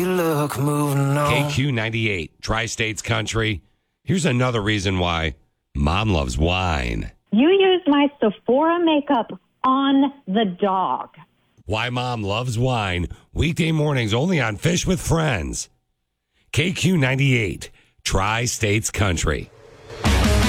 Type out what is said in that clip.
Look, moving on. KQ98, Tri-States Country. Here's another reason why Mom loves wine. You used my Sephora makeup on the dog. Why Mom loves wine. Weekday mornings only on Fish with Friends. KQ98, Tri-States Country.